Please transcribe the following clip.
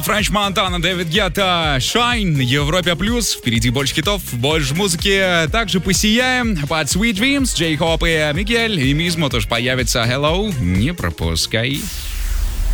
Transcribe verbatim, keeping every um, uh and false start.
Френч Монтана, Дэвид Гетта, Shine, Европа Плюс. Впереди больше хитов, больше музыки. Также посияем под Sweet Dreams, Джей Хоп и Мигель. И Мизмо тоже появится. Hello, не пропускай.